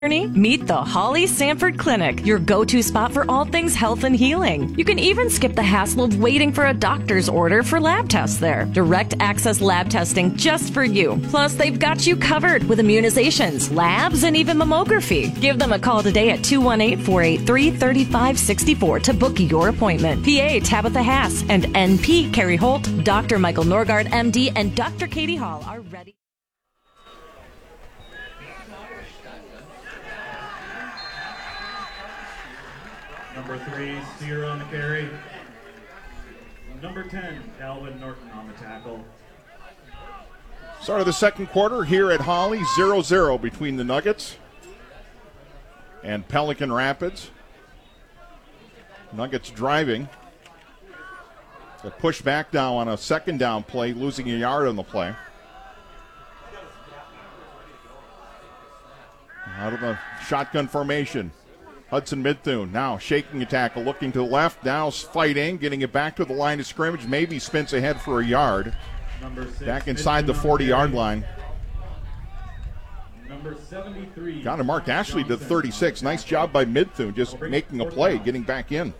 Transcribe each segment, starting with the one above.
Meet the Holly Sanford Clinic, your go-to spot for all things health and healing. You can even skip the hassle of waiting for a doctor's order for lab tests there. Direct access lab testing just for you. Plus, they've got you covered with immunizations, labs, and even mammography. Give them a call today at 218-483-3564 to book your appointment. PA Tabitha Haas and NP Carrie Holt, Dr. Michael Norgard, MD, and Dr. Katie Hall are ready. Number 3, Steer on the carry. Number 10, Calvin Norton on the tackle. Start of the second quarter here at Holly, 0-0 between the Nuggets and Pelican Rapids. Nuggets driving. They push back now on a second down play, losing a yard on the play. Out of the shotgun formation. Hudson Midthune now shaking a tackle, looking to the left, now fighting, getting it back to the line of scrimmage, maybe spins ahead for a yard. Back inside the 40-yard line. Number 73. Got to mark Ashley to 36. Nice job by Midthune, just making a play, getting back in.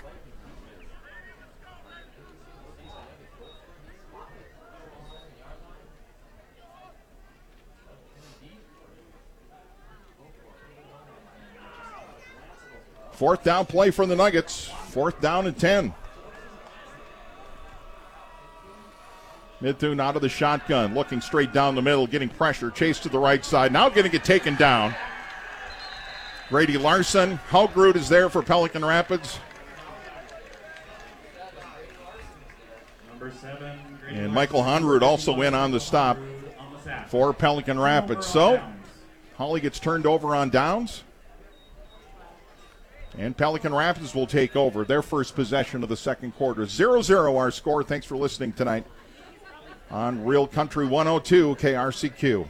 Fourth down play for the Nuggets. Fourth down and 10. Midthune out of the shotgun, looking straight down the middle, getting pressure, chase to the right side. Now getting it taken down. Grady Larson. Helgrud is there for Pelican Rapids. Number 7. And Michael Honrud also in on the stop for Pelican Rapids. So, Holly gets turned over on downs. And Pelican Rapids will take over their first possession of the second quarter. 0-0 our score. Thanks for listening tonight on Real Country 102 KRCQ.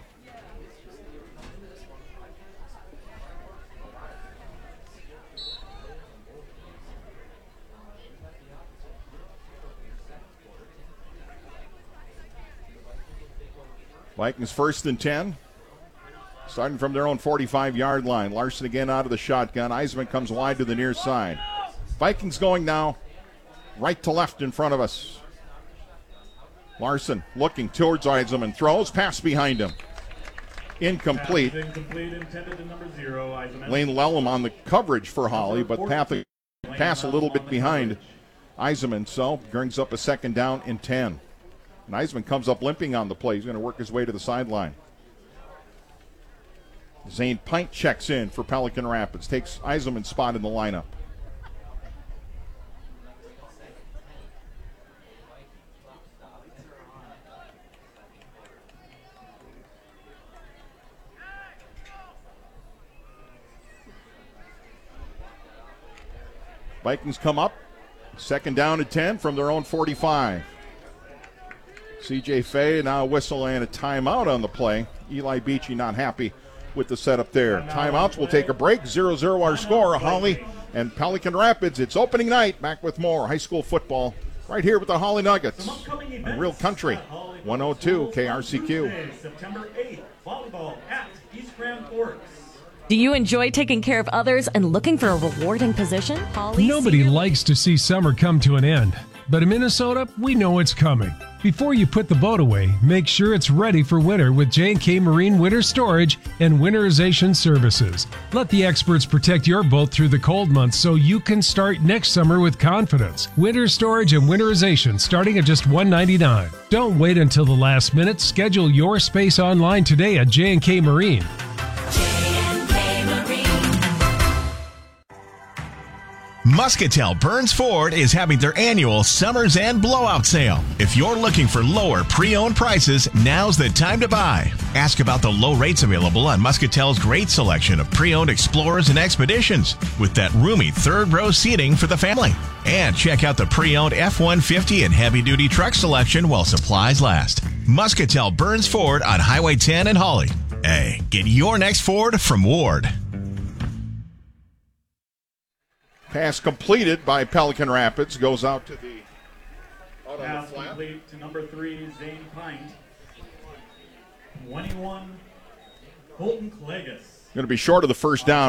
Vikings first and 10. Starting from their own 45-yard line. Larson again out of the shotgun. Eisman comes wide to the near side. Vikings going now right to left in front of us. Larson looking towards Eisman. Throws. Pass behind him. Incomplete. Intended to number 0, Eisman. Lane Lellum on the coverage for Holly, but pass a little bit behind Eisman. So brings up a second down and 10. And Eisman comes up limping on the play. He's going to work his way to the sideline. Zane Pint checks in for Pelican Rapids. Takes Eiselman's spot in the lineup. Vikings come up. Second down and 10 from their own 45. CJ Fay now a whistle and a timeout on the play. Eli Beachy not happy with the setup there. Timeouts will take a break. 0-0 our score. Holly and Pelican Rapids. It's opening night. Back with more high school football right here with the Holly Nuggets on Real Country 102 KRCQ. September 8th, volleyball at East Grand Forks. Do you enjoy taking care of others and looking for a rewarding position? Holly Nobody likes to see summer come to an end. But in Minnesota, we know it's coming. Before you put the boat away, make sure it's ready for winter with J&K Marine Winter Storage and Winterization Services. Let the experts protect your boat through the cold months so you can start next summer with confidence. Winter storage and winterization starting at just $199. Don't wait until the last minute. Schedule your space online today at J&K Marine. Muscatel Burns Ford is having their annual Summers End Blowout Sale. If you're looking for lower pre-owned prices, now's the time to buy. Ask about the low rates available on Muscatel's great selection of pre-owned Explorers and Expeditions with that roomy third row seating for the family. And check out the pre-owned F-150 and heavy-duty truck selection while supplies last. Muscatel Burns Ford on Highway 10 in Holly. Hey, get your next Ford from Ward. Pass completed by Pelican Rapids. Goes out to the Pass complete to number 3, Zane Pint. 21, Colton Klages. Going to be short of the first down.